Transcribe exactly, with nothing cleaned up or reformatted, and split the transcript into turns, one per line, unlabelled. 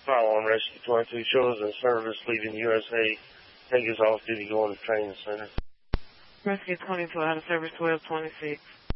Follow on Rescue twenty-two, show us in service leaving U S A. Take us off duty going to training center.
Rescue twenty-two, out of service twelve twenty-six.